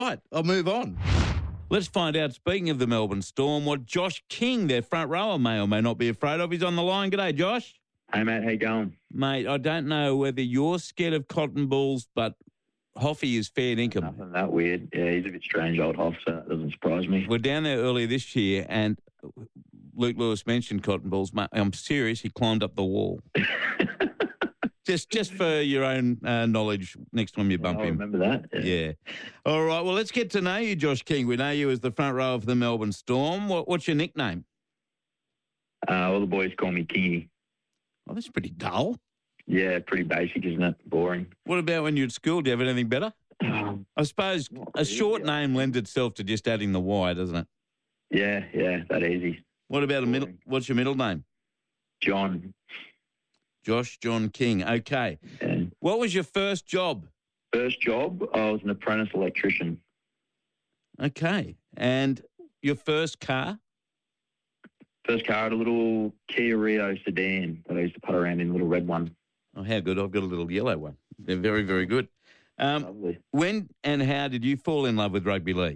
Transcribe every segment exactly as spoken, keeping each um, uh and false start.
Right, I'll move on. Let's find out, speaking of the Melbourne Storm, what Josh King, their front rower, may or may not be afraid of. He's on the line. G'day, Josh. Hey, mate. How you going? Mate, I don't know whether you're scared of cotton balls, but Hoffy is fair dinkum. Nothing that weird. Yeah, he's a bit strange, old Hoff, so that doesn't surprise me. We're down there earlier this year, and Luke Lewis mentioned cotton balls. Mate, I'm serious. He climbed up the wall. just just for your own uh, knowledge next time you bump I him. remember that. Yeah. yeah. All right, well, let's get to know you, Josh King. We know you as the front row of the Melbourne Storm. What, what's your nickname? Uh, all the boys call me Kingy. Oh, that's pretty dull. Yeah, pretty basic, isn't it? Boring. What about when you're at school? Do you have anything better? Um, I suppose a short name lends itself to just adding the Y, doesn't it? yeah, yeah, that easy. What about a middle? What's your middle name? John. Josh John King. Okay. Yeah. What was your first job? First job, I was an apprentice electrician. Okay. And your first car? First car, I had a little Kia Rio sedan that I used to put around in, a little red one. Oh, how good. I've got a little yellow one. They're very, very good. Um, Lovely. When and how did you fall in love with rugby league?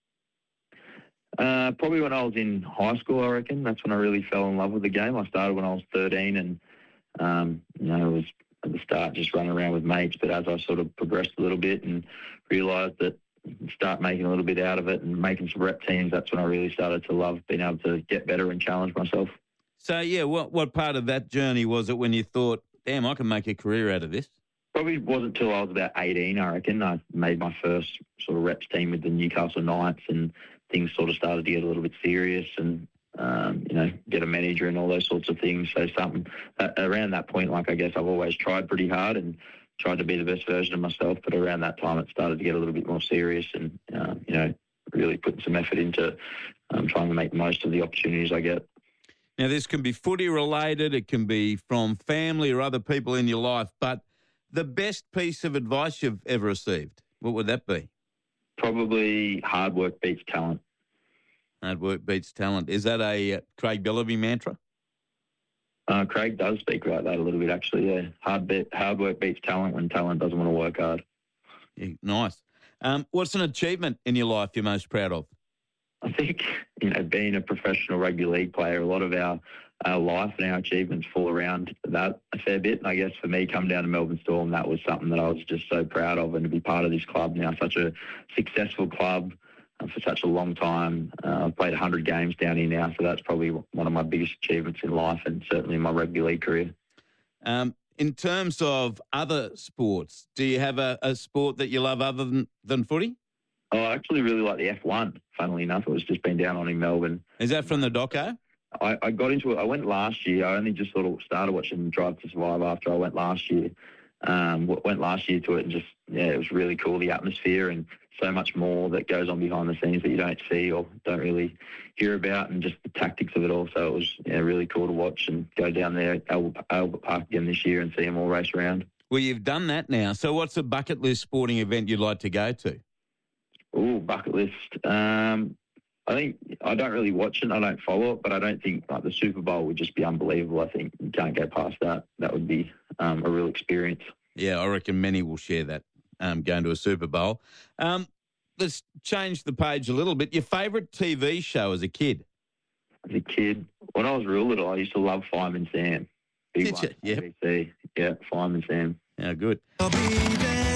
Uh, probably when I was in high school, I reckon. That's when I really fell in love with the game. I started when I was thirteen and, um, you know, it was at the start just running around with mates. But as I sort of progressed a little bit and realised that start making a little bit out of it and making some rep teams, that's when I really started to love being able to get better and challenge myself. So, yeah, what, what part of that journey was it when you thought, damn, I can make a career out of this? Probably wasn't until I was about eighteen, I reckon. I made my first sort of reps team with the Newcastle Knights and things sort of started to get a little bit serious and, um, you know, get a manager and all those sorts of things. So something uh, around that point, like I guess I've always tried pretty hard and tried to be the best version of myself. But around that time, it started to get a little bit more serious and, uh, you know, really putting some effort into um, trying to make the most of the opportunities I get. Now, this can be footy related. It can be from family or other people in your life. But the best piece of advice you've ever received, what would that be? Probably hard work beats talent. Hard work beats talent. Is that a uh, Craig Bellamy mantra? Uh, Craig does speak like that a little bit, actually, yeah. Hard, be- hard work beats talent when talent doesn't want to work hard. Yeah, nice. Um, what's an achievement in your life you're most proud of? I think, you know, being a professional rugby league player, a lot of our, our life and our achievements fall around that a fair bit. And I guess for me, come down to Melbourne Storm, that was something that I was just so proud of, and to be part of this club now, such a successful club uh, for such a long time. Uh, I've played one hundred games down here now, so that's probably one of my biggest achievements in life and certainly in my rugby league career. Um, in terms of other sports, do you have a, a sport that you love other than, than footy? Oh, I actually really like the F one, funnily enough. It was just been down on in Melbourne. Is that from the doco? I, I got into it. I went last year. I only just sort of started watching Drive to Survive after I went last year. Um, went last year to it and just, yeah, it was really cool, the atmosphere and so much more that goes on behind the scenes that you don't see or don't really hear about, and just the tactics of it all. So it was, yeah, really cool to watch and go down there at Albert, Albert Park again this year and see them all race around. Well, you've done that now. So what's a bucket list sporting event you'd like to go to? Oh, bucket list. Um, I think I don't really watch it. I don't follow it, but I don't think like the Super Bowl would just be unbelievable. I think you can't go past that. That would be um, a real experience. Yeah, I reckon many will share that, um, going to a Super Bowl. Um, let's change the page a little bit. Your favourite T V show as a kid? As a kid, when I was real little, I used to love Fireman Sam. Did you? Yep. Yeah, Fireman Sam. Yeah, good.